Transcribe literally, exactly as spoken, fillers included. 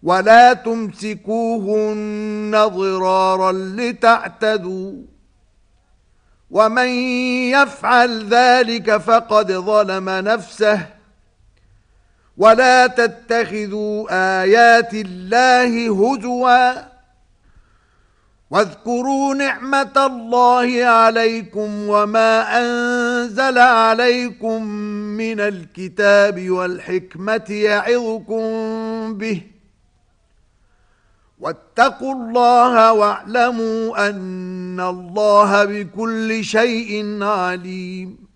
ولا تمسكوهن ضرارا لتعتدوا ومن يفعل ذلك فقد ظلم نفسه ولا تتخذوا آيات الله هزوا واذكروا نعمة الله عليكم وما أنزل عليكم من الكتاب والحكمة يعظكم به واتقوا الله واعلموا أن الله بكل شيء عليم